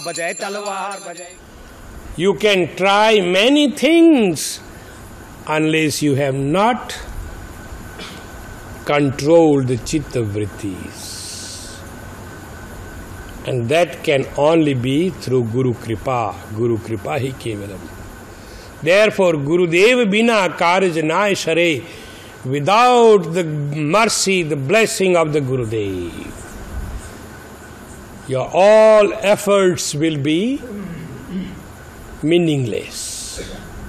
You can try many things unless you have not controlled the chitta vrittis. And that can only be through Guru Kripa. Guru Kripa hi kevalam. Therefore, Gurudev bina karaj nai share. Without the mercy, the blessing of the Gurudev, your all efforts will be meaningless.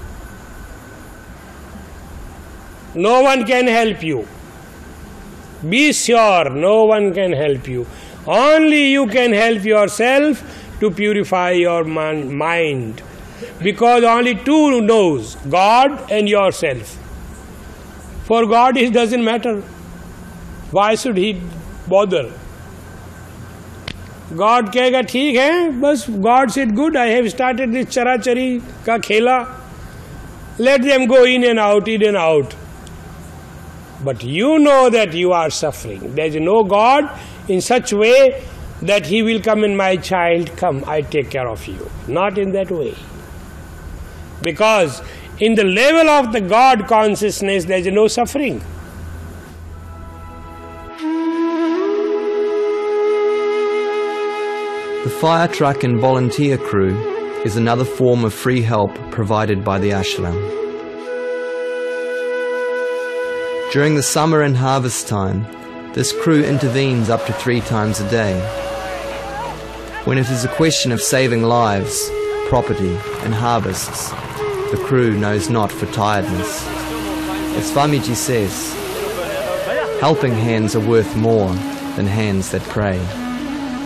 No one can help you. Be sure, no one can help you. Only you can help yourself to purify your mind. Because only two knows, God and yourself. For God it doesn't matter. Why should he bother? God कहेगा ठीक है, बस God said good, I have started this चराचरी का खेला. Let them go in and out. But you know that you are suffering. There is no God in such way that he will come and my child, come, I take care of you. Not in that way. Because in the level of the God consciousness, there is no suffering. The fire truck and volunteer crew is another form of free help provided by the ashram. During the summer and harvest time, this crew intervenes up to 3 times a day. When it is a question of saving lives, property and harvests, the crew knows not for tiredness. As Swamiji says, helping hands are worth more than hands that pray.